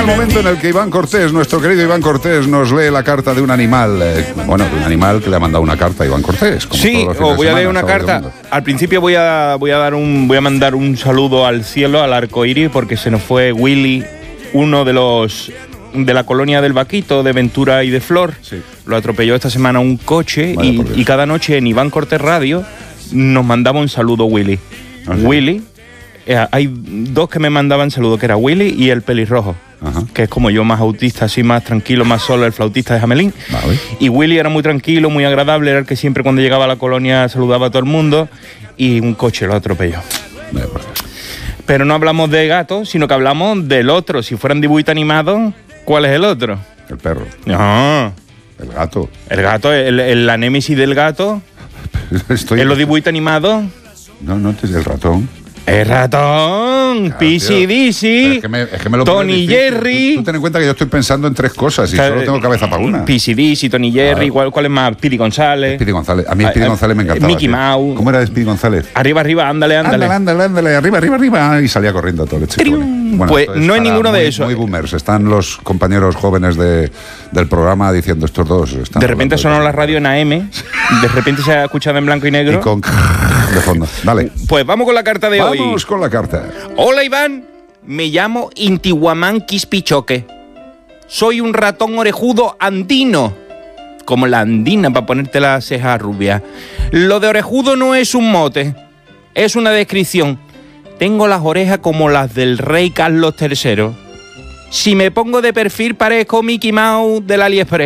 el momento en el que Iván Cortés, nuestro querido Iván Cortés, nos lee la carta de un animal. De un animal que le ha mandado una carta a Iván Cortés. Sí, os voy a leer una carta. Al principio voy a mandar un saludo al cielo, al arco iris, porque se nos fue Willy, uno de la colonia del Vaquito, de Ventura y de Flor. Sí. Lo atropelló esta semana un coche y cada noche en Iván Cortés Radio nos mandaba un saludo Willy. ¿Ah, sí? Willy. Hay dos que me mandaban saludos, que era Willy y el pelirrojo. Ajá. Que es como yo, más autista, así más tranquilo, más solo, el flautista de Jamelín. Vale. Y Willy era muy tranquilo, muy agradable, era el que siempre cuando llegaba a la colonia saludaba a todo el mundo, y un coche lo atropelló. Pero no hablamos de gatos, sino que hablamos del otro. Si fueran dibujitos animados, ¿cuál es el otro? El perro. No. El gato. El gato, la némesis del gato. ¿En los dibujitos animados? No, es el ratón. El ratón, Pisi Disi, Tony Jerry. Tú ten en cuenta que yo estoy pensando en tres cosas y solo tengo cabeza para una. Pisi Disi, Tony Jerry, ¿cuál es más? Speedy González. Speedy González. A mí Speedy González me encantaba. Mickey Mouse. ¿Cómo era Speedy González? Arriba, ándale. Ándale, arriba. Y salía corriendo todo el chico. Bueno, pues no hay ninguno de esos. Muy boomers. Están los compañeros jóvenes del programa diciendo estos dos. De repente sonó la radio en AM, de repente se ha escuchado en blanco y negro. Y con de fondo. Dale. Pues vamos con la carta de hoy. Vamos con la carta. Hola Iván, me llamo Intihuamán Quispichoque. Soy un ratón orejudo andino. Como la andina para ponerte la ceja rubia. Lo de orejudo no es un mote, es una descripción. Tengo las orejas como las del rey Carlos III. Si me pongo de perfil parezco Mickey Mouse del AliExpress.